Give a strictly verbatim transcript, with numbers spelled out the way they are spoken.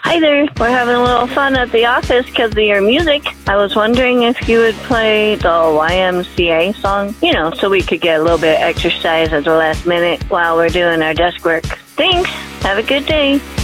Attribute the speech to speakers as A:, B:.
A: Hi there. We're having a little fun at the office because of your music. I was wondering if you would play the Y M C A song, you know, so we could get a little bit of exercise at the last minute while we're doing our desk work. Thanks. Have a good day.